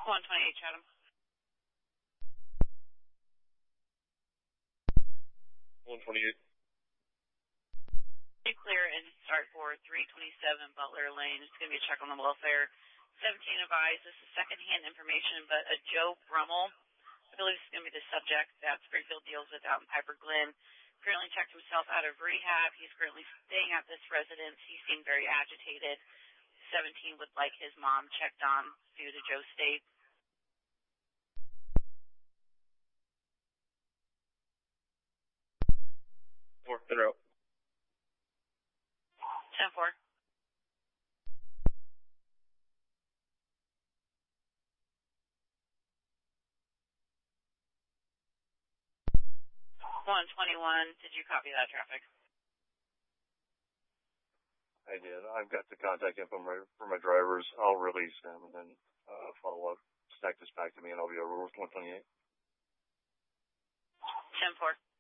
128, Chatham. You clear and start for 327 Butler Lane. It's going to be a check on the welfare. 17 advised. This is secondhand information, but a Joe Brummel, I believe this is going to be the subject that Springfield deals with out in Piper Glen, currently checked himself out of rehab. He's currently staying at this residence. He seemed very agitated. 17 would like his mom checked on due to Joe's state. 4, in route. 10-4. Did you copy that traffic? I did. I've got the contact info for my drivers. I'll release them and then follow up. Stack this back to me and I'll be over with 128. 10-4.